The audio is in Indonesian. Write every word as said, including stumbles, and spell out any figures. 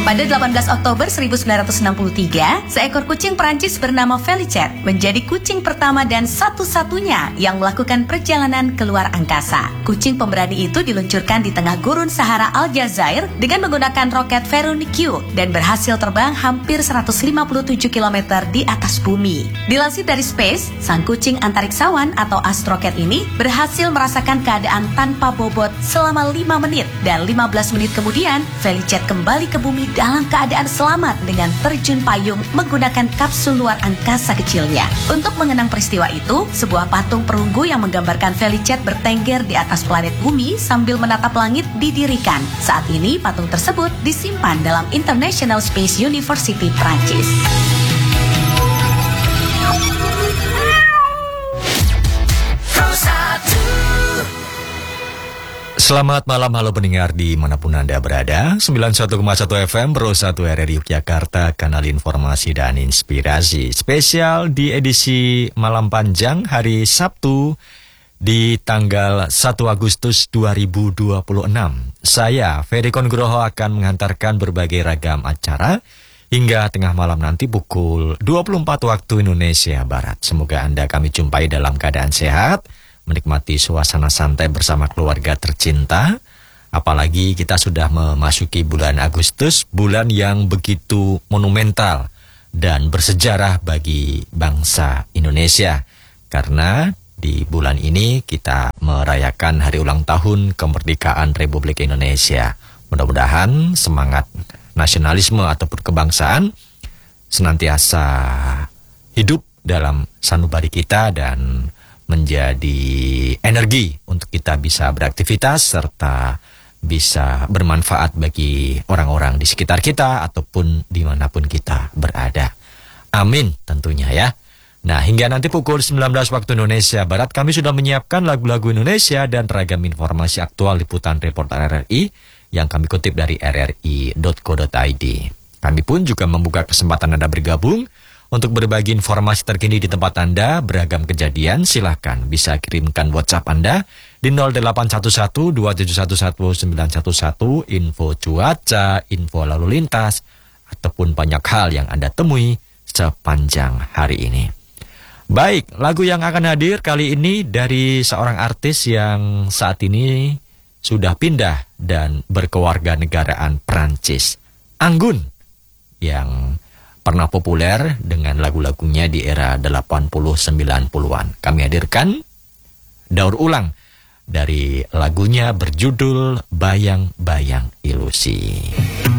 Pada delapan belas Oktober seribu sembilan ratus enam puluh tiga, seekor kucing Prancis bernama Felicet menjadi kucing pertama dan satu-satunya yang melakukan perjalanan keluar angkasa. Kucing pemberani itu diluncurkan di tengah gurun Sahara Aljazair dengan menggunakan roket Veronik Q dan berhasil terbang hampir seratus lima puluh tujuh kilometer di atas bumi. Dilansir dari Space, sang kucing antariksawan atau astroket ini berhasil merasakan keadaan tanpa bobot selama lima menit dan lima belas menit kemudian Felicet kembali ke bumi dalam keadaan selamat dengan terjun payung menggunakan kapsul luar angkasa kecilnya. Untuk mengenang peristiwa itu, sebuah patung perunggu yang menggambarkan Felicet bertengger di atas planet bumi sambil menatap langit didirikan. Saat ini patung tersebut disimpan dalam International Space University Prancis. Selamat malam, halo pendengar dimanapun Anda berada. sembilan puluh satu koma satu F M Pro satu R R I Yogyakarta, kanal informasi dan inspirasi. Spesial di edisi malam panjang hari Sabtu di tanggal satu Agustus dua ribu dua puluh enam. Saya, Ferry Kongroho, akan menghantarkan berbagai ragam acara hingga tengah malam nanti pukul dua puluh empat waktu Indonesia Barat. Semoga Anda kami jumpai dalam keadaan sehat, menikmati suasana santai bersama keluarga tercinta. Apalagi kita sudah memasuki bulan Agustus, bulan yang begitu monumental dan bersejarah bagi bangsa Indonesia. Karena di bulan ini kita merayakan hari ulang tahun kemerdekaan Republik Indonesia. Mudah-mudahan semangat nasionalisme ataupun kebangsaan senantiasa hidup dalam sanubari kita dan menjadi energi untuk kita bisa beraktivitas serta bisa bermanfaat bagi orang-orang di sekitar kita ataupun dimanapun kita berada. Amin tentunya ya. Nah, hingga nanti pukul sembilan belas waktu Indonesia Barat kami sudah menyiapkan lagu-lagu Indonesia dan ragam informasi aktual liputan reporter R R I yang kami kutip dari r r i dot co dot i d. Kami pun juga membuka kesempatan Anda bergabung untuk berbagi informasi terkini di tempat Anda, beragam kejadian, silahkan bisa kirimkan WhatsApp Anda di nol delapan satu satu dua tujuh satu satu sembilan satu satu, info cuaca, info lalu lintas, ataupun banyak hal yang Anda temui sepanjang hari ini. Baik, lagu yang akan hadir kali ini dari seorang artis yang saat ini sudah pindah dan berkewarganegaraan Prancis, Anggun, yang pernah populer dengan lagu-lagunya di era delapan puluh sembilan puluhan. Kami hadirkan daur ulang dari lagunya berjudul Bayang-Bayang Ilusi.